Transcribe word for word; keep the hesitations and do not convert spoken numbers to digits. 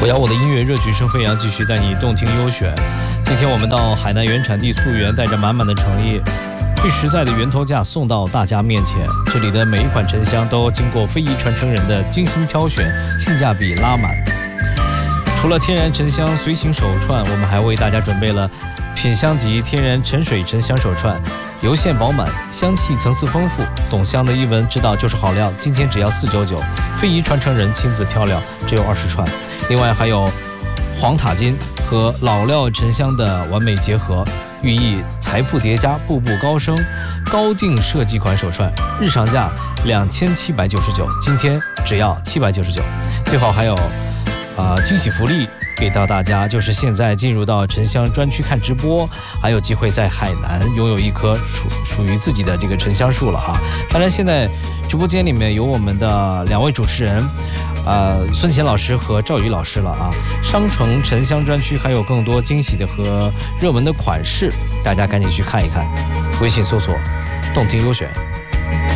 我要我的音乐热曲声飞扬，继续带你动听优选。今天我们到海南原产地溯源，带着满满的诚意，最实在的源头价送到大家面前。这里的每一款沉香都经过非遗传承人的精心挑选，性价比拉满。除了天然沉香随行手串，我们还为大家准备了品香级天然沉水沉香手串，油线饱满，香气层次丰富，懂香的一闻知道就是好料。今天只要四九九，非遗传承人亲自挑料，只有二十串。另外还有黄塔金和老料沉香的完美结合，寓意财富叠加，步步高升。高定设计款手串，日常价两千七百九十九，今天只要七百九十九。最后还有啊、呃、惊喜福利给到大家，就是现在进入到沉香专区看直播，还有机会在海南拥有一棵属属于自己的这个沉香树了哈。当然，现在直播间里面有我们的两位主持人，呃，孙乾老师和赵宇老师了啊。商城沉香专区还有更多惊喜的和热门的款式，大家赶紧去看一看，微信搜索“动听优选”。